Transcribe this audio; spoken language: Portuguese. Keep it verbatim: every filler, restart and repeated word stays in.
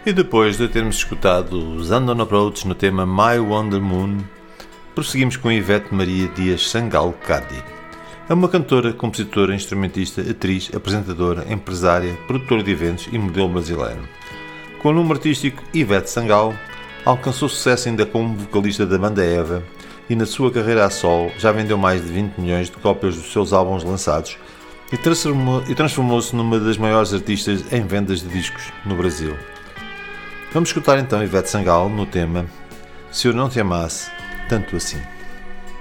E depois de termos escutado os Unknown Approach no tema My Wonder Moon, prosseguimos com Ivete Maria Dias Sangal Cardi. É uma cantora, compositora, instrumentista, atriz, apresentadora, empresária, produtora de eventos e modelo brasileira. Com o nome artístico Ivete Sangal, alcançou sucesso ainda como vocalista da banda Eva e na sua carreira a solo já vendeu mais de vinte milhões de cópias dos seus álbuns lançados e transformou, e transformou-se numa das maiores artistas em vendas de discos no Brasil. Vamos escutar então Ivete Sangal no tema Se Eu Não Te Amasse Tanto Assim.